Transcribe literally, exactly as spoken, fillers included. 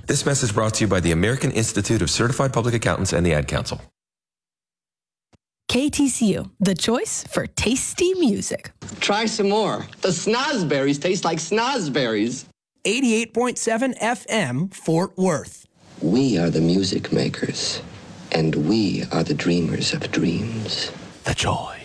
This message brought to you by the American Institute of Certified Public Accountants and the Ad Council. K T C U, the choice for tasty music. Try some more. The snozberries taste like snozberries. eighty-eight point seven F M, Fort Worth. We are the music makers, and we are the dreamers of dreams. The Joy.